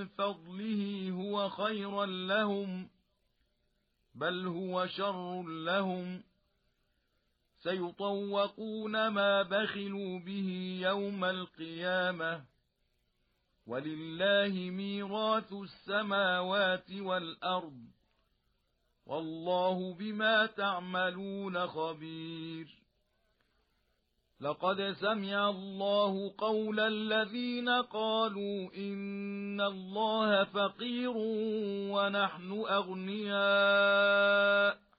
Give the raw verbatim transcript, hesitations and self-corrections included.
فضله هو خيرا لهم بل هو شر لهم سيطوقون ما بخلوا به يوم القيامة ولله ميراث السماوات والأرض والله بما تعملون خبير لقد سمع الله قول الذين قالوا إن الله فقير ونحن أغنياء